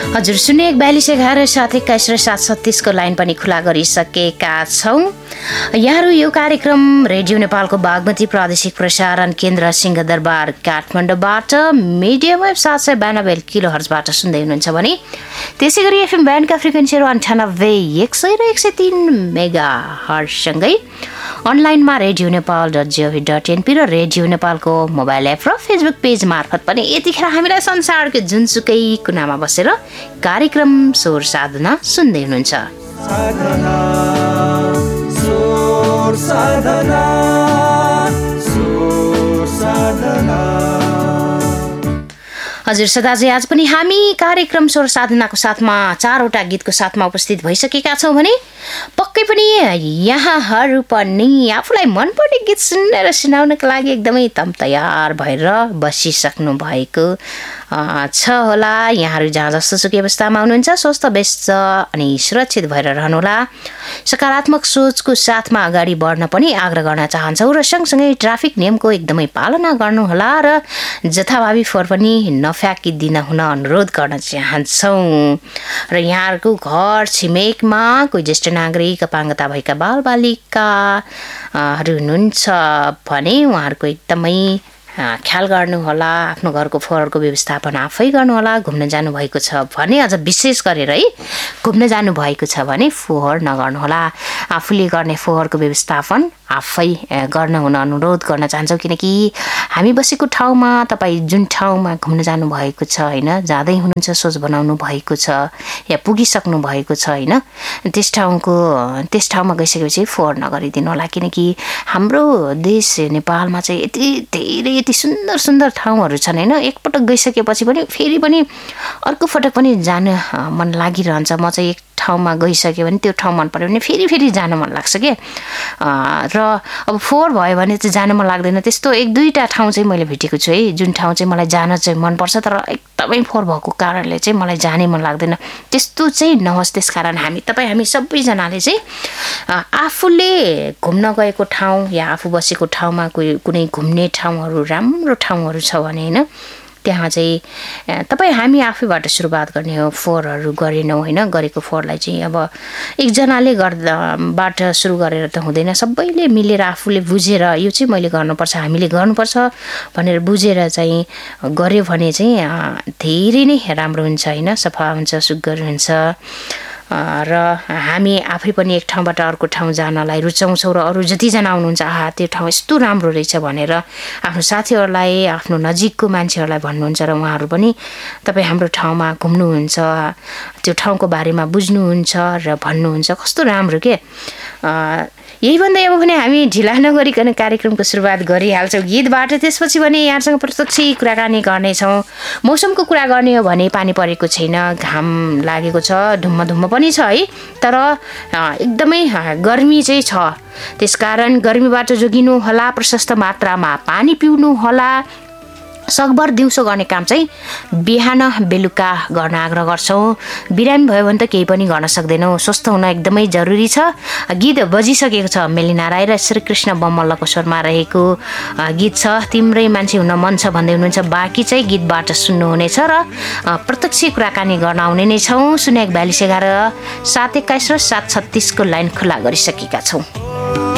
हजुर 014211 721 र 736 को लाइन पनि खुला गरिसकेका छौं। यहाँहरू यो कार्यक्रम रेडियो नेपालको बागमती प्रादेशिक प्रसारण केन्द्र सिंहदरबार काठमाडौँबाट मिडियम वेभ 792 किलोहर्जबाट सुन्दै हुनुहुन्छ भने त्यसै गरी एफएम ब्यान्डका फ्रिक्वेन्सीहरू 98 100 र 103 मेगा हर्जसँगै अनलाइनमा radioNepal.gov.np र रेडियो नेपालको मोबाइल एप र फेसबुक पेज मार्फत पनि यतिखेर हामीलाई संसारको जुनसुकै कुनामा बसेर कार्यक्रम स्वर साधना सुन्दै हुनुहुन्छ। हजुर सदाजी, आज पनि हामी कार्यक्रम स्वर साधनाको साथमा 4 वटा गीतको साथमा उपस्थित भइसकेका छौं भने पक्कै पनि यहाँहरू पनि आफूलाई मनपर्ने गीत सुन्ने र सुनाउनको लागि एकदमै तम तयार भएर बसिसक्नु भएको छ होला। यहाँहरू जहाँ जस्तोसुकै अवस्थामा हुनुहुन्छ स्वस्थ व्यस्त अनि सुरक्षित भएर रहनुहोला। सकारात्मक सोचको साथमा अगाडि बढ्न पनि आग्रह गर्न चाहन्छौँ र सँगसँगै ट्राफिक नियमको एकदमै पालना गर्नुहोला र जथाभावी फोहोर पनि नफ्याँकिदिन हुन अनुरोध गर्न चाहन्छौँ। र यहाँहरूको घर छिमेकमा कोही ज्येष्ठ नागरिक अपाङ्गता भएका बालबालिकाहरू हुनुहुन्छ भने उहाँहरूको एकदमै ख्याल गर्नुहोला। आफ्नो घरको फोहोरको व्यवस्थापन आफै गर्नुहोला। घुम्न जानुभएको छ भने अझ विशेष गरेर है घुम्न जानुभएको छ भने फोहोर नगर्नुहोला। आफूले गर्ने फोहोरको व्यवस्थापन आफै गर्न हुन अनुरोध गर्न चाहन्छौँ, किनकि हामी बसेको ठाउँमा तपाईँ जुन ठाउँमा घुम्न जानुभएको छ होइन, जाँदै हुनुहुन्छ, सोच बनाउनु भएको छ या पुगिसक्नु भएको छ होइन, त्यस ठाउँमा गइसकेपछि फोहोर नगरिदिनु होला। किनकि हाम्रो देश नेपालमा चाहिँ यति सुन्दर सुन्दर ठाउँहरू छन् होइन। एकपटक गइसकेपछि पनि फेरि पनि अर्को पटक पनि जान मन लागिरहन्छ। म चाहिँ एक ठाउँमा गइसक्यो भने त्यो ठाउँ मन पर्यो भने फेरि जान मन लाग्छ के। र अब फोहोर भयो भने चाहिँ जान मन लाग्दैन। त्यस्तो 1-2टा ठाउँ चाहिँ मैले भेटेको छु है, जुन ठाउँ चाहिँ मलाई जान चाहिँ मनपर्छ तर एकदमै फोहोर भएको कारणले चाहिँ मलाई जानै मन लाग्दैन। त्यस्तो चाहिँ नहोस्। त्यस कारण हामी सबैजनाले चाहिँ आफूले घुम्न गएको ठाउँ या आफू बसेको ठाउँमा कुनै घुम्ने ठाउँहरू राम्रो ठाउँहरू छ भने होइन, त्यहाँ चाहिँ हामी आफैबाट सुरुवात गर्ने हो। फोहोरहरू गरेनौँ होइन, गरेको फोहोरलाई चाहिँ अब एकजनाले बाट सुरु गरेर त हुँदैन। सबैले मिलेर आफूले बुझेर यो चाहिँ मैले गर्नुपर्छ, हामीले गर्नुपर्छ भनेर बुझेर चाहिँ गऱ्यो भने चाहिँ धेरै नै राम्रो हुन्छ होइन, सफा हुन्छ, सुग्घर हुन्छ। र हामी आफै पनि एक ठाउँबाट अर्को ठाउँ जानलाई रुचाउँछौँ र अरू जतिजना आउनुहुन्छ त्यो ठाउँ यस्तो राम्रो रहेछ भनेर आफ्नो साथीहरूलाई, आफ्नो नजिकको मान्छेहरूलाई भन्नुहुन्छ र उहाँहरू पनि तपाईँ हाम्रो ठाउँमा घुम्नुहुन्छ, त्यो ठाउँको बारेमा बुझ्नुहुन्छ र भन्नुहुन्छ कस्तो राम्रो के। यही भन्दै अब भने हामी ढिला नगरिकन कार्यक्रमको सुरुवात गरिहाल्छौँ गीतबाट। त्यसपछि भने यहाँसँग प्रत्यक्ष कुराकानी गर्नेछौँ। मौसमको कुरा गर्ने हो भने पानी परेको छैन, घाम लागेको छ, धुम्म पनि छ है, तर एकदमै गर्मी चाहिँ छ। त्यसकारण गर्मीबाट जोगिनु होला, प्रशस्त मात्रामा पानी पिउनु होला। सकभर दिउँसो गर्ने काम चाहिँ बिहान बेलुका गर्न आग्रह गर्छौँ। बिरामी भयो भने त केही पनि गर्न सक्दैनौँ। स्वस्थ हुन एकदमै जरुरी छ। गीत बजिसकेको छ, मेलिना राई र श्रीकृष्ण बमल्लको स्वरमा रहेको गीत छ, तिम्रै मान्छे हुन मन छ भन्दै हुनुहुन्छ। बाँकी चाहिँ गीतबाट सुन्नुहुनेछ र प्रत्यक्ष कुराकानी गर्न आउने नै छौँ। 014211 721 र 736 को लाइन खुला गरिसकेका छौँ।